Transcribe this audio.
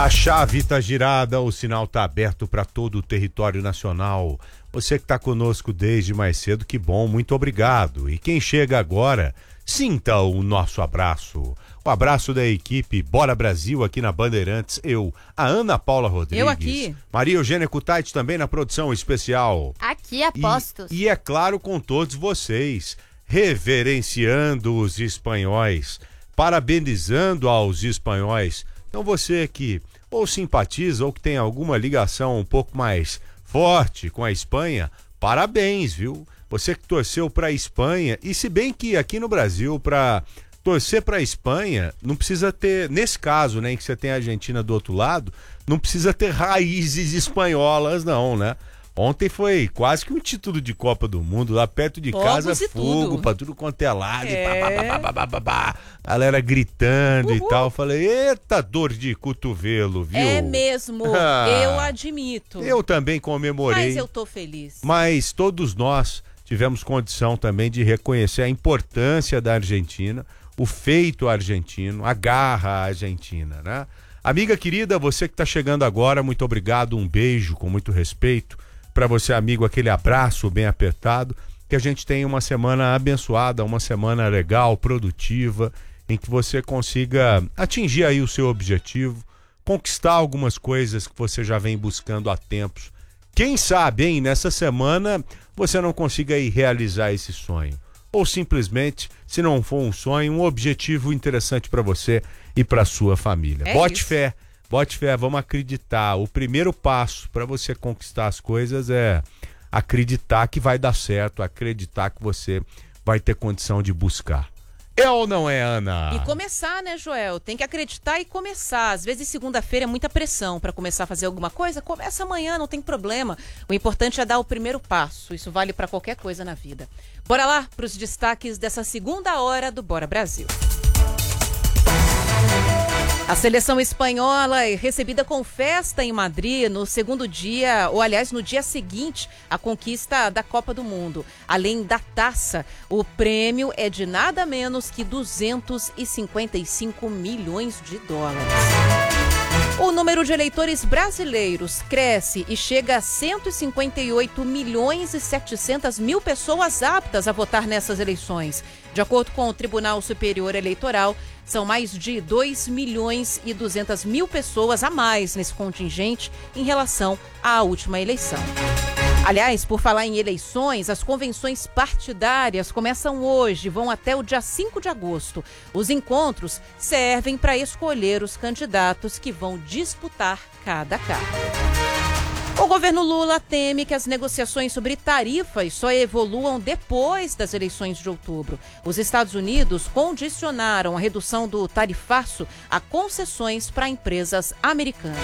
A chave está girada, o sinal está aberto para todo o território nacional. Você que está conosco desde mais cedo, que bom, muito obrigado. E quem chega agora, sinta o nosso abraço. O abraço da equipe Bora Brasil aqui na Bandeirantes. Eu, a Ana Paula Rodrigues. Eu aqui. Maria Eugênia Kutaiti também na produção especial. Aqui apostos. E é claro, com todos vocês, reverenciando os espanhóis, parabenizando aos espanhóis. Então você que ou simpatiza ou que tem alguma ligação um pouco mais forte com a Espanha, parabéns, viu? Você que torceu para a Espanha, e se bem que aqui no Brasil, para torcer para a Espanha, não precisa ter, nesse caso, né, em que você tem a Argentina do outro lado, não precisa ter raízes espanholas não, né? Ontem foi quase que um título de Copa do Mundo, lá perto de casa, fogo pra tudo quanto é lado, galera gritando e tal. Falei, eita, dor de cotovelo, viu? É mesmo, eu admito. Eu também comemorei. Mas eu tô feliz. Mas todos nós tivemos condição também de reconhecer a importância da Argentina, o feito argentino, a garra argentina, né? Amiga querida, você que tá chegando agora, muito obrigado, um beijo com muito respeito. Para você, amigo, aquele abraço bem apertado, que a gente tenha uma semana abençoada, uma semana legal, produtiva, em que você consiga atingir aí o seu objetivo, conquistar algumas coisas que você já vem buscando há tempos. Quem sabe, hein, nessa semana você não consiga aí realizar esse sonho. Ou simplesmente, se não for um sonho, um objetivo interessante para você e para sua família. Bote fé. Bote fé, vamos acreditar. O primeiro passo para você conquistar as coisas é acreditar que vai dar certo, acreditar que você vai ter condição de buscar. É ou não é, Ana? E começar, né, Joel? Tem que acreditar e começar. Às vezes segunda-feira é muita pressão para começar a fazer alguma coisa. Começa amanhã, não tem problema. O importante é dar o primeiro passo. Isso vale para qualquer coisa na vida. Bora lá para os destaques dessa segunda hora do Bora Brasil. A seleção espanhola é recebida com festa em Madrid no segundo dia, ou aliás, no dia seguinte, à conquista da Copa do Mundo. Além da taça, o prêmio é de nada menos que 255 milhões de dólares. O número de eleitores brasileiros cresce e chega a 158 milhões e 700 mil pessoas aptas a votar nessas eleições. De acordo com o Tribunal Superior Eleitoral, são mais de 2 milhões e 200 mil pessoas a mais nesse contingente em relação à última eleição. Aliás, por falar em eleições, as convenções partidárias começam hoje, vão até o dia 5 de agosto. Os encontros servem para escolher os candidatos que vão disputar cada cargo. O governo Lula teme que as negociações sobre tarifas só evoluam depois das eleições de outubro. Os Estados Unidos condicionaram a redução do tarifaço a concessões para empresas americanas.